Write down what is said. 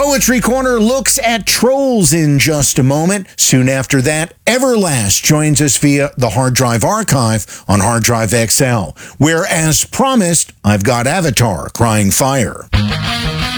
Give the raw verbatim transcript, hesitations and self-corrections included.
Poetry Corner looks at trolls in just a moment. Soon after that, Everlast joins us via the Hard Drive Archive on Hard Drive X L, where, as promised, I've got Avatar Crying Fire.